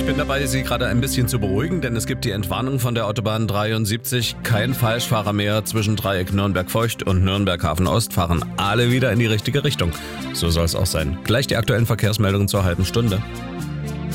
Ich bin dabei, Sie gerade ein bisschen zu beruhigen, denn es gibt die Entwarnung von der Autobahn 73. Kein Falschfahrer mehr. Zwischen Dreieck Nürnberg-Feucht und Nürnberg-Hafen-Ost fahren alle wieder in die richtige Richtung. So soll es auch sein. Gleich die aktuellen Verkehrsmeldungen zur halben Stunde.